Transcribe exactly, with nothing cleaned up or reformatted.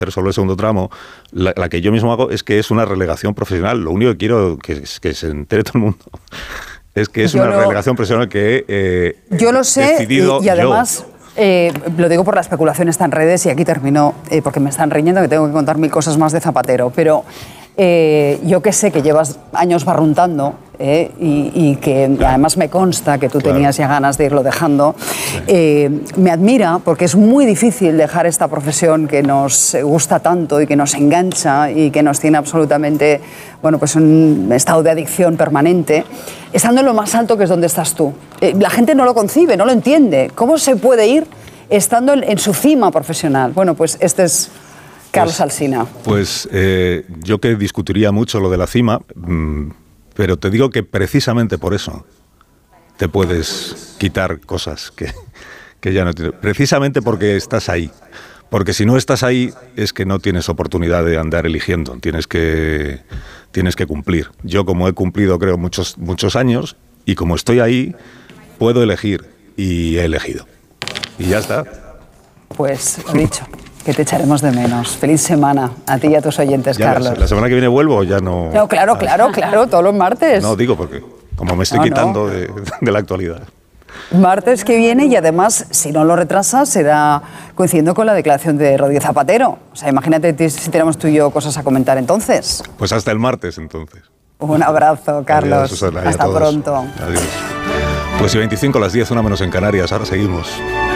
solo el segundo tramo, la, la que yo mismo hago es que es una relegación profesional. Lo único que quiero que, que se entere todo el mundo es que es yo una lo, relegación profesional que eh, yo lo sé decidido y, y además yo. Eh, lo digo por la especulación está en redes y aquí termino eh, porque me están riñendo que tengo que contar mil cosas más de Zapatero, pero eh, yo que sé que llevas años barruntando eh, y, y que claro. además me consta que tú claro. tenías ya ganas de irlo dejando, sí. eh, me admira porque es muy difícil dejar esta profesión que nos gusta tanto y que nos engancha y que nos tiene absolutamente, bueno, pues un estado de adicción permanente, estando en lo más alto que es donde estás tú. Eh, la gente no lo concibe, no lo entiende. ¿Cómo se puede ir estando en, en su cima profesional? Bueno, pues este es Carlos pues, Alsina. Pues eh, yo que discutiría mucho lo de la cima, mmm, pero te digo que precisamente por eso te puedes quitar cosas que, que ya no tienes. Precisamente porque estás ahí. Porque si no estás ahí es que no tienes oportunidad de andar eligiendo. Tienes que, tienes que cumplir. Yo como he cumplido creo muchos, muchos años y como estoy ahí puedo elegir y he elegido. Y ya está. Pues lo dicho, que te echaremos de menos. Feliz semana a ti y a tus oyentes, ya, Carlos. La semana que viene vuelvo o ya no... No, claro, claro, claro, todos los martes. No, digo porque como me estoy no, quitando no. De, de la actualidad. Martes que viene y además, si no lo retrasas, será coincidiendo con la declaración de Rodríguez Zapatero. O sea, imagínate si tenemos tú y yo cosas a comentar entonces. Pues hasta el martes, entonces. Un abrazo, Carlos. Adiós, Susana, hasta pronto. Adiós. Pues y veinticinco a las diez, una menos en Canarias. Ahora seguimos.